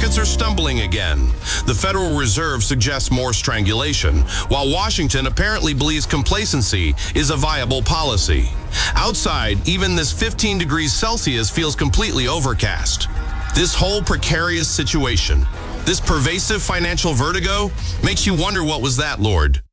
markets are stumbling again. The Federal Reserve suggests more strangulation, while Washington apparently believes complacency is a viable policy. Outside, even this 15 degrees Celsius feels completely overcast. This whole precarious situation, this pervasive financial vertigo, makes you wonder what was that, Lord.